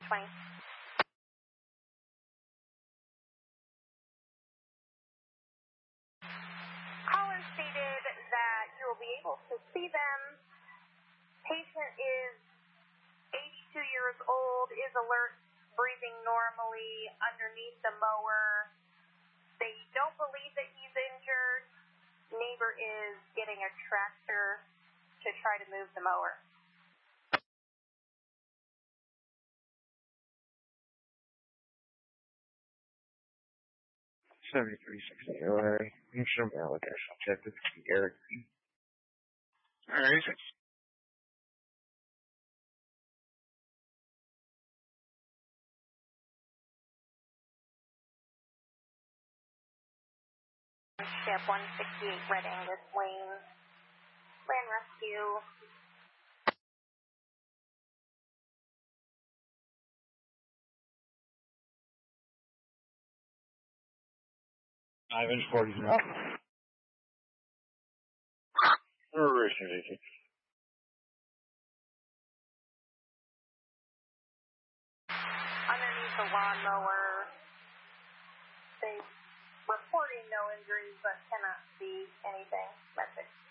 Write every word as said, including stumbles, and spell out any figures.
twenty. Caller stated that you will be able to see them. Patient is eighty-two years old, is alert, breathing normally underneath the mower. They don't believe that he's injured. Neighbor is getting a tractor to try to move the mower. seventy-three sixty O A. You should have allegation. Check this is Eric. Alright. Ship one sixty-eight Red Angus Lane. Land rescue. Five inch forty now. Underneath the lawnmower. They reporting no injuries but cannot see anything. Message.